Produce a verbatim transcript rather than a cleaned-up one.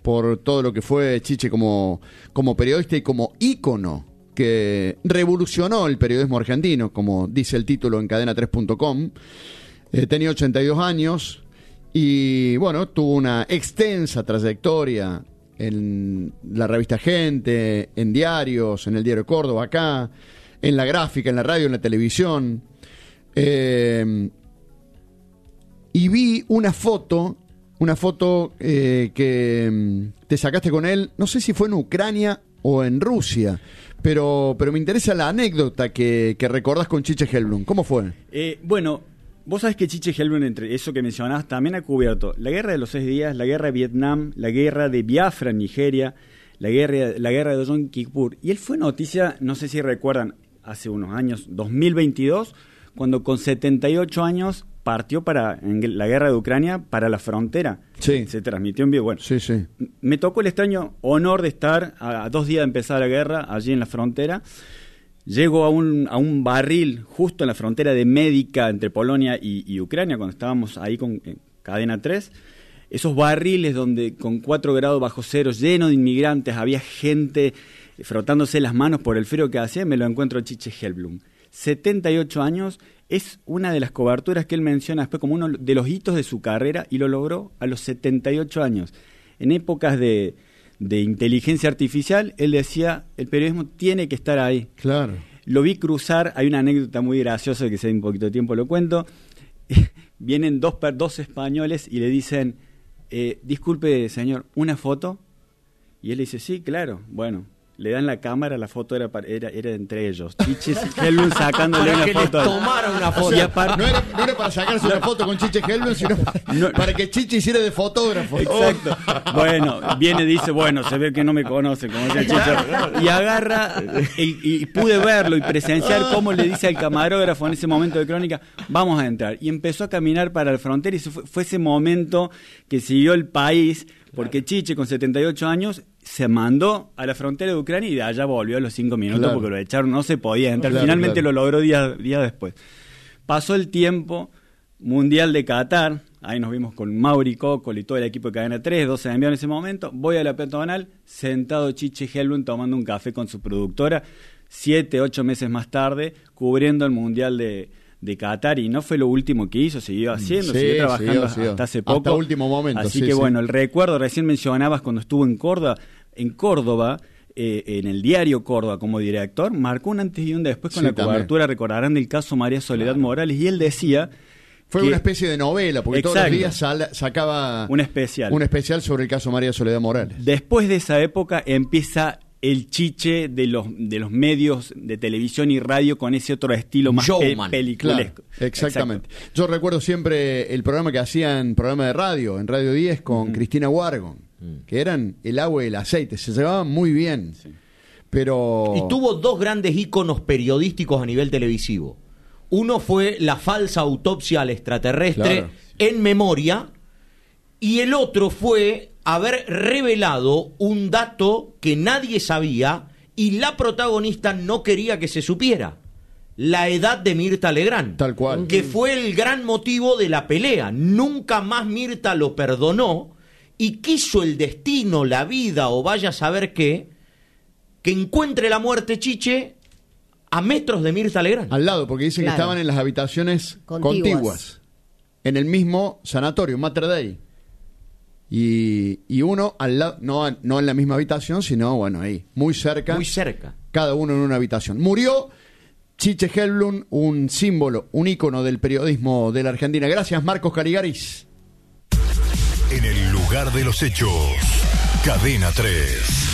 por todo lo que fue Chiche como, como periodista y como ícono que revolucionó el periodismo argentino, como dice el título en cadena tres punto com. Eh, tenía ochenta y dos años y, bueno, tuvo una extensa trayectoria en la revista Gente, en diarios, en el Diario Córdoba, acá, en la gráfica, en la radio, en la televisión. Eh, y vi una foto, una foto eh, que te sacaste con él, no sé si fue en Ucrania o en Rusia, pero, pero me interesa la anécdota que, que recordás con Chiche Helblum. ¿Cómo fue? Eh, bueno, vos sabés que Chiche Helblum, entre eso que mencionás, también ha cubierto la guerra de los seis días, la guerra de Vietnam, la guerra de Biafra en Nigeria, la guerra, la guerra de Yom Kippur. Y él fue noticia, no sé si recuerdan, hace unos años, dos mil veintidós, cuando con setenta y ocho años partió para en la guerra de Ucrania para la frontera. Sí. Se transmitió en vivo. Bueno, sí, sí. Me tocó el extraño honor de estar a, a dos días de empezar la guerra allí en la frontera. Llego a un, a un barril justo en la frontera de Médica entre Polonia y, y Ucrania, cuando estábamos ahí con eh, Cadena tres. Esos barriles donde con cuatro grados bajo cero, lleno de inmigrantes, había gente frotándose las manos por el frío que hacía, me lo encuentro Chiche Helblum. setenta y ocho años, es una de las coberturas que él menciona después como uno de los hitos de su carrera, y lo logró a los setenta y ocho años. En épocas de, de inteligencia artificial, él decía, el periodismo tiene que estar ahí. Claro. Lo vi cruzar, hay una anécdota muy graciosa que si hay un poquito de tiempo lo cuento. Vienen dos, dos españoles y le dicen, eh, disculpe señor, ¿una foto? Y él dice, sí, claro, bueno. Le dan la cámara, la foto era para, era, era entre ellos. Chiche Helblum sacándole para una que foto. les tomaran una foto. O sea, aparte, no, era, no era para sacarse una foto con Chiche Helblum, sino no, para que Chiche hiciera de fotógrafo. Exacto. Bueno, viene y dice, bueno, se ve que no me conoce, como dice Chiche. Y agarra, y, y pude verlo y presenciar cómo le dice al camarógrafo en ese momento de crónica, vamos a entrar. Y empezó a caminar para la frontera y fue, fue ese momento que siguió el país, porque Chiche, con setenta y ocho años, se mandó a la frontera de Ucrania y de allá volvió a los cinco minutos, claro, porque lo echaron, no se podía entrar. Claro, Finalmente claro. lo logró días días después. Pasó el tiempo, Mundial de Qatar, ahí nos vimos con Mauri Cocol y todo el equipo de Cadena tres, doce de envío en ese momento. Voy a la peatonal, sentado Chiche Helblum tomando un café con su productora, siete, ocho meses más tarde, cubriendo el Mundial de, de Qatar, y no fue lo último que hizo, siguió haciendo, Sí, siguió trabajando siguió, hasta siguió. hace poco. Hasta último momento. Así sí, que sí. bueno, el recuerdo, recién mencionabas cuando estuvo en Córdoba, en Córdoba, eh, en el diario Córdoba como director, marcó un antes y un después con Sí, la cobertura, también. recordarán del caso María Soledad Claro. Morales, y él decía... Fue que, una especie de novela, porque exacto, todos los días sal, sacaba un especial. un especial sobre el caso María Soledad Morales. Después de esa época empieza el Chiche de los de los medios de televisión y radio con ese otro estilo más pe peliculesco. Claro, exactamente. Exacto. Yo recuerdo siempre el programa que hacían, programa de radio, en Radio diez, con mm. Cristina Wargon, mm. que eran el agua y el aceite, se llevaban muy bien. Sí. Pero... Y tuvo dos grandes íconos periodísticos a nivel televisivo. Uno fue la falsa autopsia al extraterrestre, claro, en memoria, y el otro fue haber revelado un dato que nadie sabía y la protagonista no quería que se supiera: la edad de Mirta Legrand. Tal cual. Que fue el gran motivo de la pelea. Nunca más Mirta lo perdonó y quiso el destino, la vida o vaya a saber qué, que encuentre la muerte Chiche a metros de Mirta Legrand. Al lado, porque dicen, claro, que estaban en las habitaciones contiguas, contiguas en el mismo sanatorio, Mater Dei. Y, y uno al lado, no, no en la misma habitación, sino bueno, ahí, muy cerca. Muy cerca. Cada uno en una habitación. Murió Chiche Helblum, un símbolo, un ícono del periodismo de la Argentina. Gracias, Marcos Caligaris. En el lugar de los hechos, Cadena tres.